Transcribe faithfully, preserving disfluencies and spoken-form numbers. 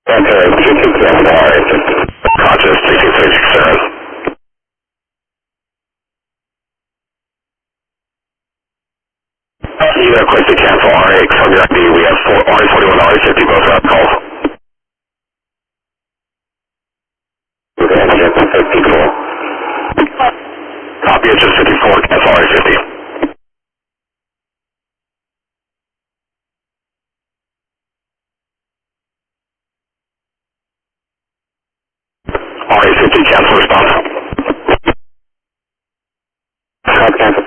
Anti fifty cancel R A fifty. Conscious six six six seven. You have requested cancel R A from your I D. We have four, R A forty-one, R A fifty, both out calls. With engine fifty-four. Copy engine fifty-four, cancel R A fifty. R A fifty, cancel response. Stop cancel.